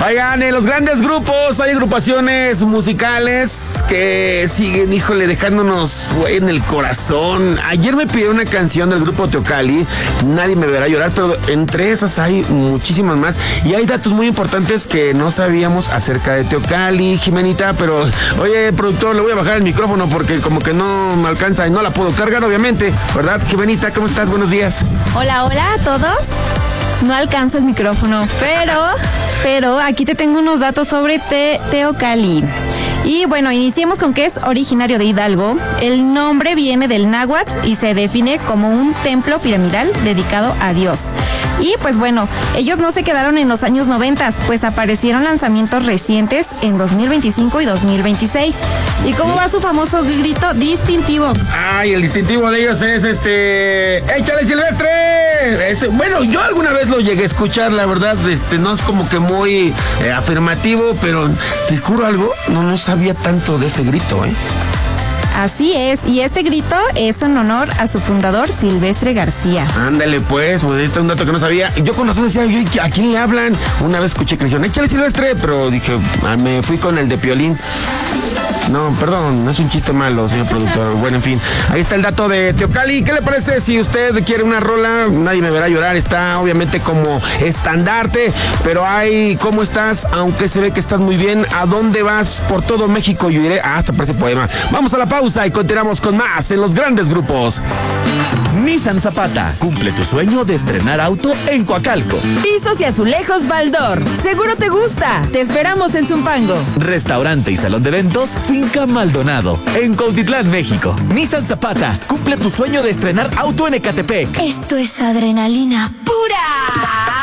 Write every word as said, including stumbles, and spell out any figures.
Oigan, en los grandes grupos hay agrupaciones musicales que siguen, híjole, dejándonos, güey, en el corazón. Ayer me pidieron una canción del grupo Teocalli, Nadie me verá llorar, pero entre esas hay muchísimas más. Y hay datos muy importantes que no sabíamos acerca de Teocalli, Jimenita, pero, oye, productor, le voy a bajar el micrófono porque como que no me alcanza y no la puedo cargar, obviamente, ¿verdad, Jimenita? ¿Cómo estás? Buenos días. Hola, hola a todos. No alcanzo el micrófono, pero, pero aquí te tengo unos datos sobre te, Teocalli. Y bueno, iniciemos con que es originario de Hidalgo. El nombre viene del náhuatl y se define como un templo piramidal dedicado a Dios. Y pues bueno, ellos no se quedaron en los años noventa, pues aparecieron lanzamientos recientes en dos mil veinticinco y dos mil veintiséis. ¿Y cómo va su famoso grito distintivo? Ay, el distintivo de ellos es este... ¡Échale, Silvestre! Ese, bueno, yo alguna vez lo llegué a escuchar, la verdad, este, no es como que muy eh, afirmativo, pero te juro algo, no, no sabía tanto de ese grito, ¿eh? Así es, y este grito es en honor a su fundador, Silvestre García. Ándale pues, pues este es un dato que no sabía. Yo con razón decía, yo, ¿a quién le hablan? Una vez escuché que dijeron, échale, Silvestre, pero dije, ah, me fui con el de Piolín. No, perdón, no es un chiste malo, señor productor. Bueno, en fin, ahí está el dato de Teocalli. ¿Qué le parece si usted quiere una rola? Nadie me verá llorar, está obviamente como estandarte, pero hay, ¿cómo estás? Aunque se ve que estás muy bien, ¿a dónde vas? Por todo México yo iré. Ah, hasta parece poema. Vamos a la pausa y continuamos con más en los grandes grupos. Nissan Zapata, cumple tu sueño de estrenar auto en Coacalco. Pisos y azulejos Baldor, seguro te gusta. Te esperamos en Zumpango. Restaurante y salón de eventos Finca Maldonado, en Cuautitlán, México. Nissan Zapata, cumple tu sueño de estrenar auto en Ecatepec. Esto es adrenalina pura.